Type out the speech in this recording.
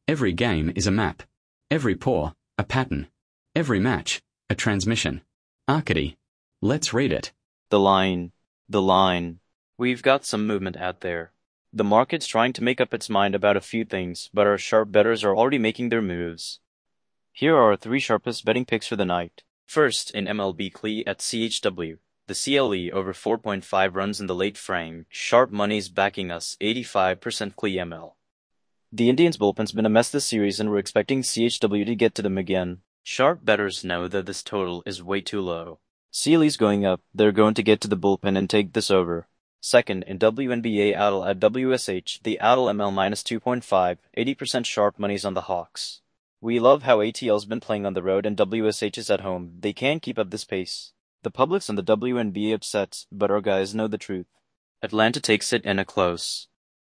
Every game is a map. Every pour, a pattern. Every match, a transmission. Arcady. Let's read it. The line. The line. We've got some movement out there. The market's trying to make up its mind about a few things, but our sharp bettors are already making their moves. Here are our 3 sharpest betting picks for the night. First, in MLB CLE at CHW. The CLE over 4.5 runs in the late frame. Sharp money's backing us, 85% CLE ML. The Indians' bullpen's been a mess this series, and we're expecting CHW to get to them again. Sharp bettors know that this total is way too low. CLE's going up. They're going to get to the bullpen and take this over. Second, in WNBA ADL at WSH, the ADL ML minus 2.5, 80% sharp money's on the Hawks. We love how ATL's been playing on the road and WSH is at home. They can't keep up this pace. The public's on the WNBA upset, but our guys know the truth. Atlanta takes it in a close.